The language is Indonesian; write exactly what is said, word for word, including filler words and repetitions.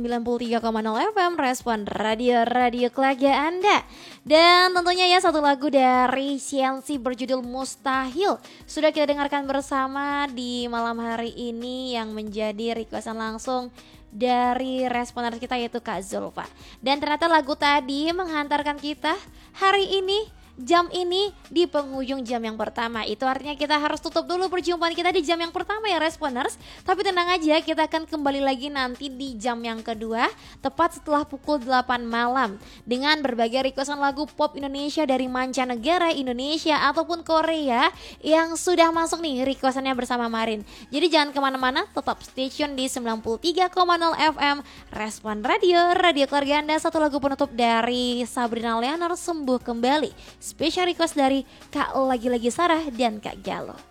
sembilan puluh tiga koma nol F M, respon radio-radio keluarga Anda. Dan tentunya ya satu lagu dari Sciency berjudul Mustahil sudah kita dengarkan bersama di malam hari ini yang menjadi requestan langsung dari responer kita yaitu Kak Zulfa. Dan ternyata lagu tadi menghantarkan kita hari ini, jam ini di penghujung jam yang pertama. Itu artinya kita harus tutup dulu perjumpaan kita di jam yang pertama ya responers. Tapi tenang aja, kita akan kembali lagi nanti di jam yang kedua tepat setelah pukul delapan malam dengan berbagai requestan lagu pop Indonesia dari mancanegara, Indonesia ataupun Korea yang sudah masuk nih requestannya bersama Marin. Jadi jangan kemana-mana, tetap stay tune di sembilan puluh tiga koma nol F M Respon Radio, radio keluarga Anda. Satu lagu penutup dari Sabrina Leonard, Sembuh Kembali, special request dari Kak Lagi-Lagi Sarah dan Kak Galo.